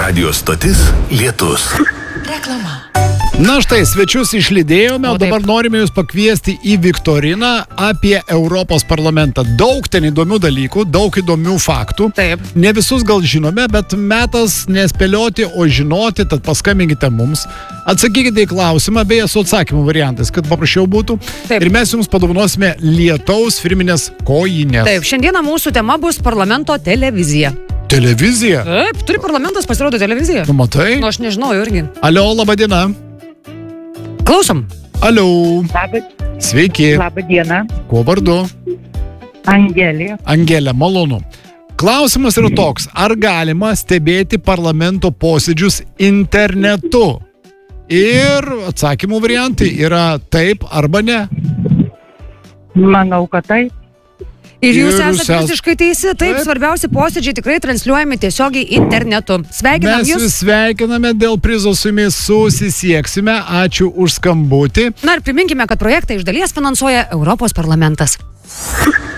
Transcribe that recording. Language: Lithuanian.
Radio stotis Lietus. Reklama. Na štai, svečius išlydėjome, o dabar norime jūs pakviesti į viktoriną apie Europos parlamentą. Daug ten įdomių dalykų, daug įdomių faktų. Taip. Ne visus gal žinome, bet metas nespėlioti, o žinoti, tad paskambinkite mums. Atsakykite į klausimą, beje, su atsakymų variantais, kad paprasčiau būtų. Taip. Ir mes jums padovanosime Lietaus firminės kojinės. Taip, šiandieną mūsų tema bus parlamento televizija. Televizija? Taip, turi parlamentas pasirodo televiziją. Nu, matai? Nu, aš nežinau, irgi. Alio, laba diena. Klausom. Alio. Labą, Sveiki. labą dieną, Kuo vardu? Angelė. Angelė, malonu. Klausimas yra toks, ar galima stebėti parlamento posėdžius internetu? Ir atsakymų variantai yra taip arba ne. Manau, kad taip. Ir jūs Ir esate visiškai teisi. Taip, Taip. svarbiausi posėdžiai tikrai transliuojami tiesiogiai internetu. Sveikinam Mes jūs. jūs sveikiname, dėl prizo su jumis susisieksime. Ačiū už skambutį. Na ir priminkime, kad projektą iš dalies finansuoja Europos parlamentas.